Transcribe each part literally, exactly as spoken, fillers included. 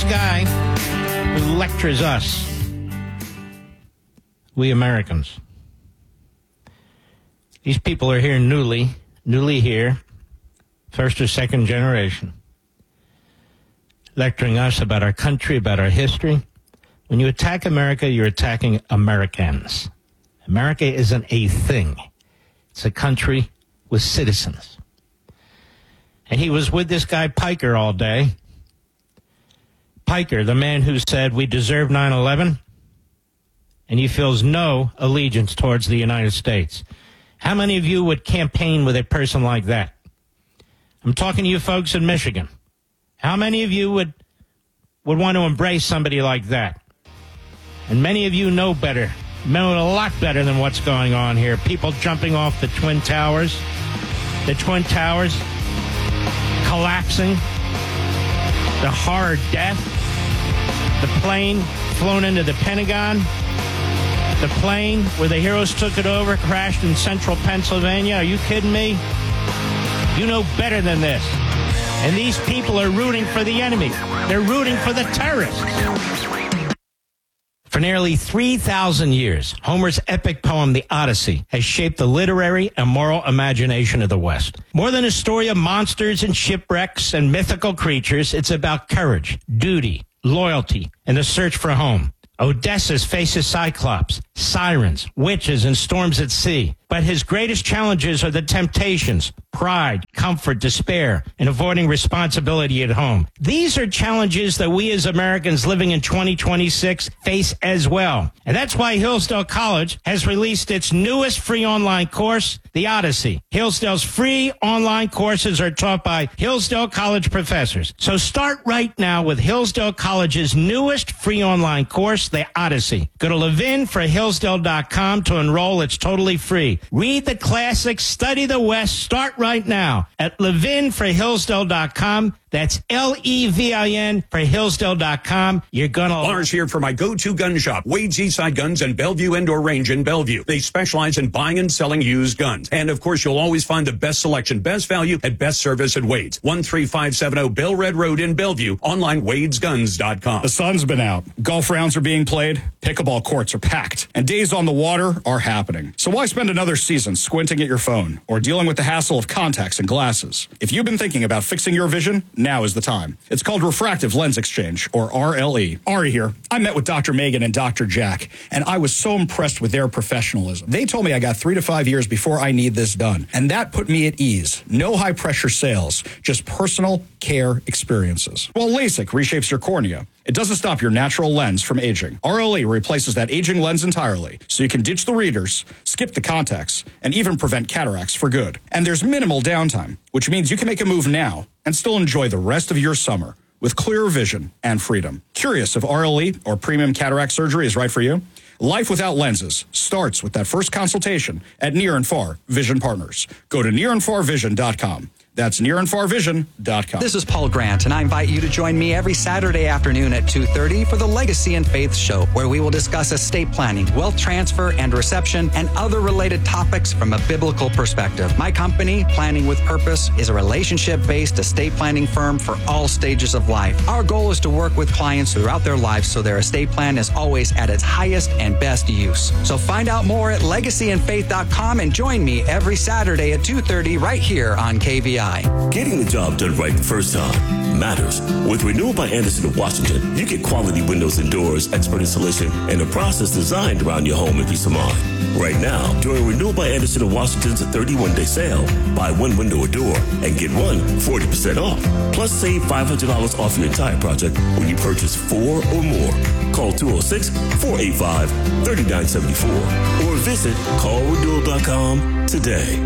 guy who lectures us, we Americans. These people are here newly, newly here, first or second generation, lecturing us about our country, about our history. When you attack America, you're attacking Americans. America isn't a thing. It's a country with citizens. And he was with this guy Piker all day. Piker, the man who said we deserve nine eleven, and he feels no allegiance towards the United States. How many of you would campaign with a person like that? I'm talking to you folks in Michigan. How many of you would would want to embrace somebody like that? And many of you know better, know a lot better than what's going on here. People jumping off the Twin Towers, the Twin Towers collapsing, the horror death, the plane flown into the Pentagon, the plane where the heroes took it over, crashed in central Pennsylvania. Are you kidding me? You know better than this. And these people are rooting for the enemy. They're rooting for the terrorists. For nearly three thousand years, Homer's epic poem, The Odyssey, has shaped the literary and moral imagination of the West. More than a story of monsters and shipwrecks and mythical creatures, it's about courage, duty, loyalty, and the search for home. Odysseus faces Cyclops, sirens, witches, and storms at sea. But his greatest challenges are the temptations, pride, comfort, despair, and avoiding responsibility at home. These are challenges that we as Americans living in twenty twenty-six face as well. And that's why Hillsdale College has released its newest free online course, The Odyssey. Hillsdale's free online courses are taught by Hillsdale College professors. So start right now with Hillsdale College's newest free online course, The Odyssey. Go to levin for hillsdale dot com to enroll. It's totally free. Read the classics, study the West. Start right now at levin for hillsdale dot com. That's L E V I N for hillsdale dot com. You're going to... Lars here for my go-to gun shop, Wade's Eastside Guns and Bellevue Indoor Range in Bellevue. They specialize in buying and selling used guns. And, of course, you'll always find the best selection, best value, and best service at Wade's. one three five seven zero Bell Red Road in Bellevue. Online, wades guns dot com. The sun's been out. Golf rounds are being played. Pickleball courts are packed. And days on the water are happening. So why spend another season squinting at your phone or dealing with the hassle of contacts and glasses? If you've been thinking about fixing your vision, now is the time. It's called Refractive Lens Exchange, or R L E. Ari here. I met with Doctor Megan and Doctor Jack, and I was so impressed with their professionalism. They told me I got three to five years before I need this done, and that put me at ease. No high-pressure sales, just personal care experiences. Well, LASIK reshapes your cornea. It doesn't stop your natural lens from aging. R L E replaces that aging lens entirely, so you can ditch the readers, skip the contacts, and even prevent cataracts for good. And there's minimal downtime, which means you can make a move now and still enjoy the rest of your summer with clearer vision and freedom. Curious if R L E or premium cataract surgery is right for you? Life without lenses starts with that first consultation at Near and Far Vision Partners. Go to near and far vision dot com. That's near and far vision dot com. This is Paul Grant, and I invite you to join me every Saturday afternoon at two thirty for the Legacy and Faith Show, where we will discuss estate planning, wealth transfer and reception, and other related topics from a biblical perspective. My company, Planning with Purpose, is a relationship-based estate planning firm for all stages of life. Our goal is to work with clients throughout their lives so their estate plan is always at its highest and best use. So find out more at legacy and faith dot com and join me every Saturday at two thirty right here on K V I. Getting the job done right the first time matters. With Renewal by Anderson of Washington, you get quality windows and doors, expert installation, and a process designed around your home and peace of mind. Right now, during Renewal by Anderson of Washington's thirty-one day sale, buy one window or door and get one forty percent off. Plus, save five hundred dollars off your entire project when you purchase four or more. Call two oh six, four eight five, three nine seven four or visit call renewal dot com today.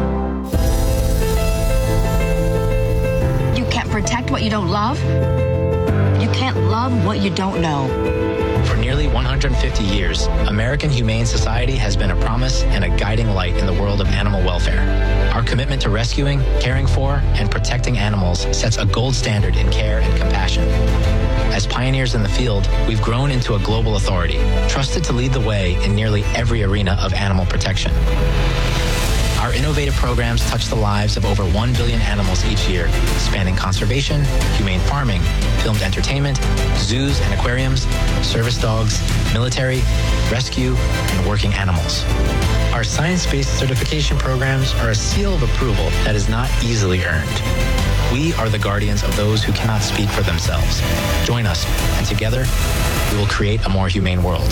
You can't protect what you don't love. You can't love what you don't know. For nearly one hundred fifty years, American Humane Society has been a promise and a guiding light in the world of animal welfare. Our commitment to rescuing, caring for, and protecting animals sets a gold standard in care and compassion. As pioneers in the field, we've grown into a global authority, trusted to lead the way in nearly every arena of animal protection. Our innovative programs touch the lives of over one billion animals each year, spanning conservation, humane farming, filmed entertainment, zoos and aquariums, service dogs, military, rescue, and working animals. Our science-based certification programs are a seal of approval that is not easily earned. We are the guardians of those who cannot speak for themselves. Join us, and together, we will create a more humane world.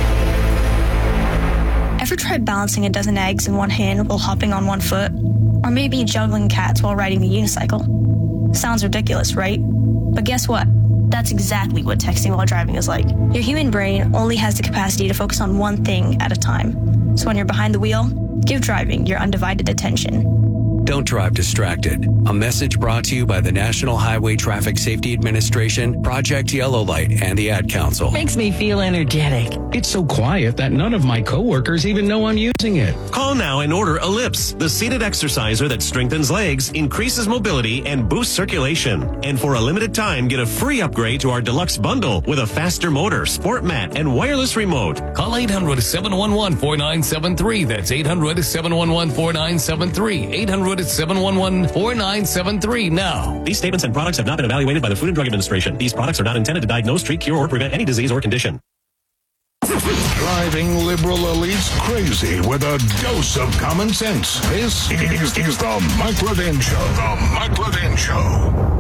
Ever tried balancing a dozen eggs in one hand while hopping on one foot? Or maybe juggling cats while riding a unicycle? Sounds ridiculous, right? But guess what? That's exactly what texting while driving is like. Your human brain only has the capacity to focus on one thing at a time. So when you're behind the wheel, give driving your undivided attention. Don't drive distracted. A message brought to you by the National Highway Traffic Safety Administration, Project Yellow Light, and the Ad Council. Makes me feel energetic. It's so quiet that none of my coworkers even know I'm using it. Call now and order Ellipse, the seated exerciser that strengthens legs, increases mobility, and boosts circulation. And for a limited time, get a free upgrade to our deluxe bundle with a faster motor, sport mat, and wireless remote. Call eight hundred, seven one one, four nine seven three. That's eight hundred, seven one one, four nine seven three. eight hundred, seven one one, four nine seven three now. These statements and products have not been evaluated by the Food and Drug Administration. These products are not intended to diagnose, treat, cure, or prevent any disease or condition. Driving liberal elites crazy with a dose of common sense. This is, is the Mike Levin Show. The Mike Levin Show.